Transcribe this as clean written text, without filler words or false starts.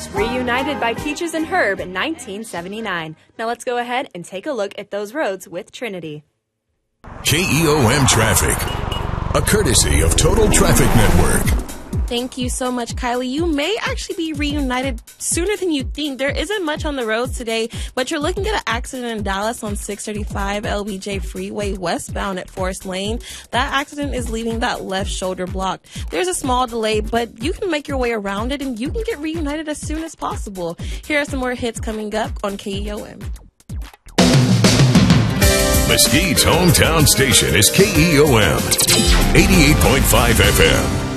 Reunited by Peaches and Herb in 1979. Now let's go ahead and take a look at those roads with Trinity. KEOM Traffic, a courtesy of Total Traffic Network. Thank you so much, Kylie. You may actually be reunited sooner than you think. There isn't much on the roads today, but you're looking at an accident in Dallas on 635 LBJ Freeway westbound at Forest Lane. That accident is leaving that left shoulder blocked. There's a small delay, but you can make your way around it and you can get reunited as soon as possible. Here are some more hits coming up on KEOM. Mesquite's hometown station is KEOM 88.5 FM.